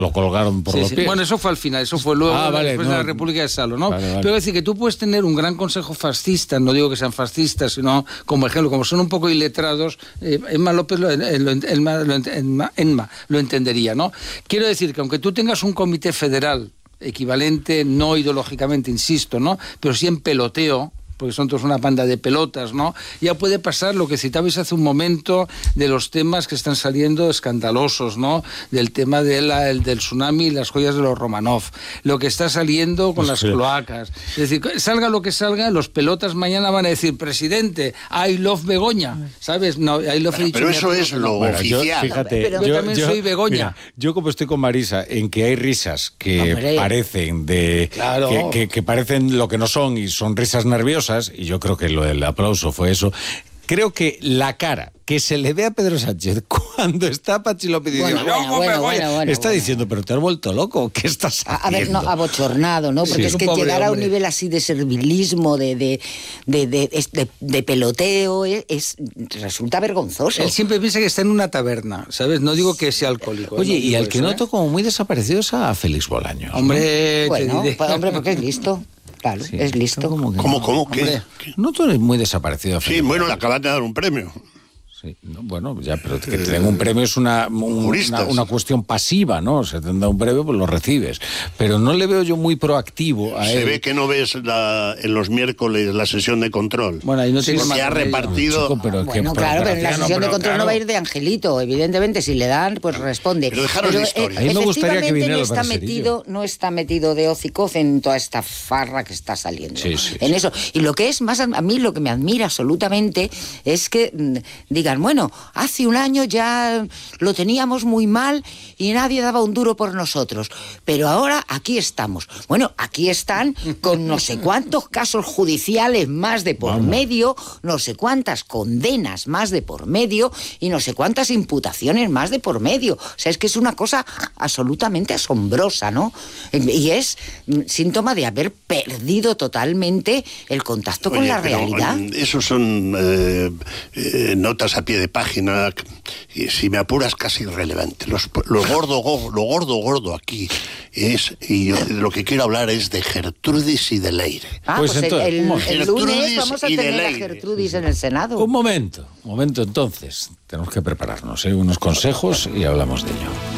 Lo colgaron por los pies. Bueno, eso fue al final, eso fue luego, después de la República de Salo, ¿no? Vale. Pero es decir, que tú puedes tener un gran consejo fascista, no digo que sean fascistas, sino como ejemplo, como son un poco iletrados, Emma López lo entendería, ¿no? Quiero decir que aunque tú tengas un comité federal equivalente, no ideológicamente, insisto, ¿no? Pero sí en peloteo, porque son todos una banda de pelotas, ¿no? Ya puede pasar lo que citabais hace un momento de los temas que están saliendo escandalosos, ¿no? Del tema del tsunami y las joyas de los Romanov, lo que está saliendo con las cloacas. Es decir, salga lo que salga, los pelotas mañana van a decir, presidente, I love Begoña, ¿sabes? No, I love pero eso es lo oficial. Fíjate, yo también soy Begoña. Mira, yo como estoy con Marisa, en que hay risas que parecen que parecen lo que no son y son risas nerviosas, y yo creo que el aplauso fue eso. Creo que la cara que se le ve a Pedro Sánchez cuando está Patxi López diciendo, está diciendo, pero te has vuelto loco, ¿qué estás haciendo? A ver, no, abochornado, ¿no? Porque es que llegar a un nivel así de servilismo, de peloteo, resulta vergonzoso. Él siempre piensa que está en una taberna, ¿sabes? No digo que sea alcohólico. Oye, y al que noto como muy desaparecido es a Félix Bolaños, ¿no? Hombre, bueno, hombre, porque es listo. Claro, sí, es listo. ¿Cómo? ¿Qué? No, tú eres muy desaparecido. Sí, bueno, le acaban de dar un premio. Sí, no, bueno, ya, pero que te den un premio es una cuestión pasiva, ¿no? Se te da un premio, pues lo recibes. Pero no le veo yo muy proactivo a él. Se ve que no ves en los miércoles la sesión de control. Bueno, ahí no se ha repartido. Chico, pero claro, pero en la sesión de control no va a ir de Angelito. Evidentemente, si le dan, pues responde. Pero dejaros de historia. A mí me gustaría que viniera no está metido de hocicoz en toda esta farra que está saliendo. En eso. Y lo que es más, a mí lo que me admira absolutamente es que digan, bueno, hace un año ya lo teníamos muy mal y nadie daba un duro por nosotros, pero ahora aquí estamos. Bueno, aquí están con no sé cuántos casos judiciales más de por medio, no sé cuántas condenas más de por medio y no sé cuántas imputaciones más de por medio. O sea, es que es una cosa absolutamente asombrosa, ¿no? Y es síntoma de haber perdido totalmente el contacto con la realidad. Esos son notas a pie de página, y si me apuras, casi irrelevante. Lo gordo aquí es, y yo lo que quiero hablar es de Gertrudis y de Leire. Pues entonces, el lunes vamos a tener a Gertrudis en el Senado. Un momento entonces. Tenemos que prepararnos, unos consejos y hablamos de ello.